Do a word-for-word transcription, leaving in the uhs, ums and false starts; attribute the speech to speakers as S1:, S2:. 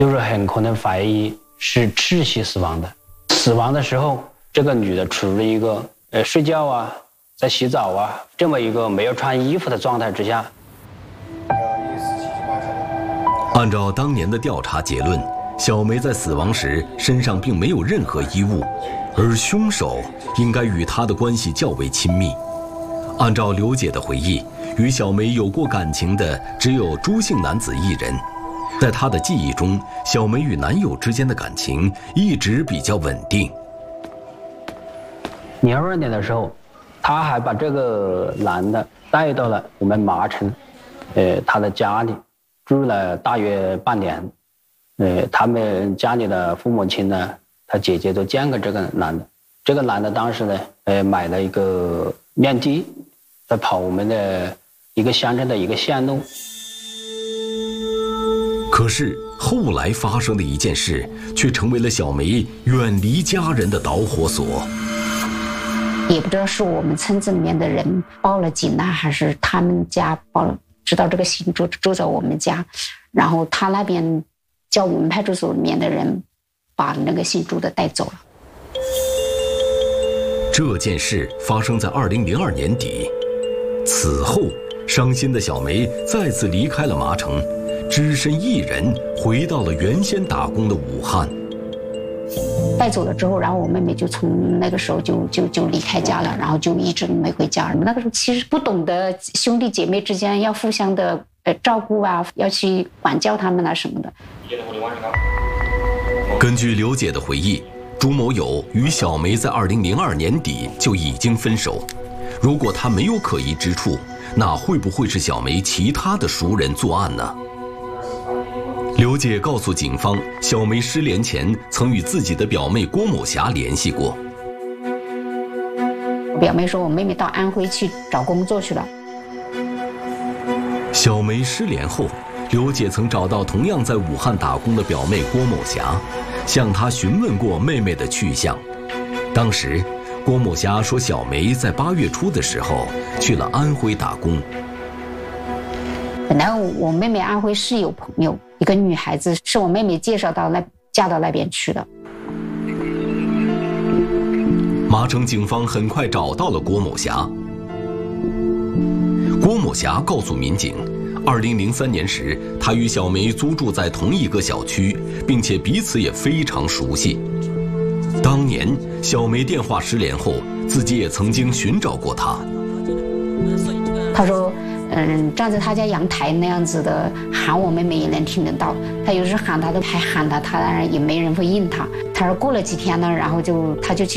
S1: 就是很可能怀疑是窒息死亡的。死亡的时候，这个女的处于一个呃睡觉啊，在洗澡啊这么一个没有穿衣服的状态之下。
S2: 按照当年的调查结论，小梅在死亡时身上并没有任何衣物，而凶手应该与她的关系较为亲密。按照刘姐的回忆，与小梅有过感情的只有朱姓男子一人。在她的记忆中，小梅与男友之间的感情一直比较稳定。
S1: 零二年的时候，她还把这个男的带到了我们麻城，呃，他的家里住了大约半年。呃，他们家里的父母亲呢，他姐姐都见过这个男的。这个男的当时呢，呃，买了一个面的，在跑我们的一个乡镇的一个线路。
S2: 可是后来发生的一件事，却成为了小梅远离家人的导火索。
S3: 也不知道是我们村子里面的人报了警呢，还是他们家报了，知道这个姓朱住在我们家，然后他那边叫我们派出所里面的人把那个姓朱的带走了。
S2: 这件事发生在二零零二年底，此后伤心的小梅再次离开了麻城，只身一人回到了原先打工的武汉。
S3: 带走了之后，然后我妹妹就从那个时候就就就离开家了，然后就一直没回家。那个时候其实不懂得兄弟姐妹之间要互相的呃照顾啊，要去管教他们啊什么的。
S2: 根据刘姐的回忆，朱某友与小梅在二零零二年底就已经分手。如果他没有可疑之处，那会不会是小梅其他的熟人作案呢？刘姐告诉警方，小梅失联前曾与自己的表妹郭某霞联系过。
S3: 我表妹说我妹妹到安徽去找工作去了。
S2: 小梅失联后，刘姐曾找到同样在武汉打工的表妹郭某霞，向她询问过妹妹的去向。当时郭某霞说，小梅在八月初的时候去了安徽打工。
S3: 本来我妹妹安徽是有朋友，一个女孩子是我妹妹介绍到那嫁到那边去的。
S2: 麻城警方很快找到了郭某霞。郭某霞告诉民警，二零零三年时，她与小梅租住在同一个小区，并且彼此也非常熟悉。当年小梅电话失联后，自己也曾经寻找过她。
S3: 她说嗯，站在他家阳台那样子的喊我妹妹也能听得到，他有时喊他都还喊他，他当然也没人会应他。他说过了几天呢，然后就他就去